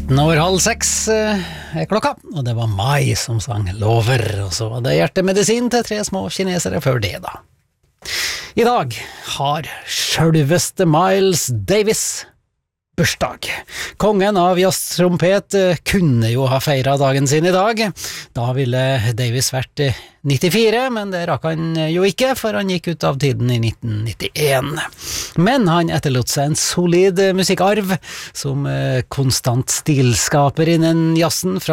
15:30 er klokka, og det var Mai som sang Lover, og så var det hjertemedisin til 3 små kinesere før det da. I dag har selveste Miles Davis bursdag. Kongen av jazztrompet kunne jo ha feiret dagen sin i dag. Da ville Davis vært 94, men det rakk han jo ikke, for han gikk ut av tiden i 1991. Men han etterlot seg en solid musikkarv som konstant stilskaper innen jazzen fra